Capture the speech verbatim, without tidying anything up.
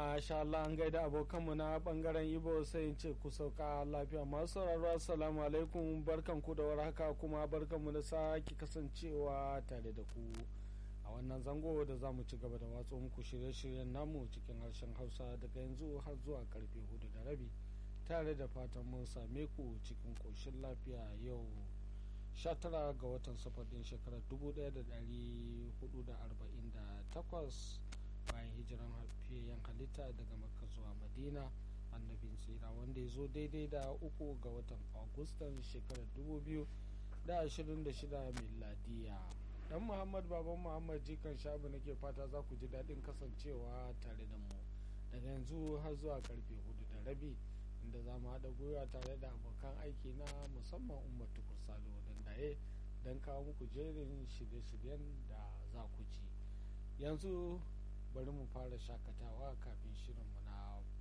Masha Allah, an gaida abokanmu na bangaren Ibo sai in ce ku sauka lafiya. Masu sauraro assalamu alaikum, barkanku da warhaka kuma barkanmu da sake kasancewa tare da ku a wannan zango da za mu ci gaba da watsa muku shirye-shiryen namu cikin harshen Hausa daga yanzu har zuwa karfe hudu da rabi, tare da fatan mun same ku cikin koshin lafiya. Yau sha tara ga watan safar din shekarar dubu ɗaya da ɗari hudu da arba'in da takwas bayan hijiran haifiyan halitta daga Makka zuwa Madina, annabin tsira, wanda ya zo daidai da uku ga watan Agustan shekarar dubu biyu da ashirin da shida miladiya. Dan Muhammad baban Muhammad jikan shabu nake fata za ku ji daɗin kasancewa tare da mu daga yanzu har zuwa karfe hudu da rabi, inda za mu haɗa gwiwa tare da abokan aiki na musamman Umar Tukur Salo Dandaye don kawo muku jerin shirye-shiryen da za ku ji. Yanzu bari mu fara shakatawa kafin shirinmu na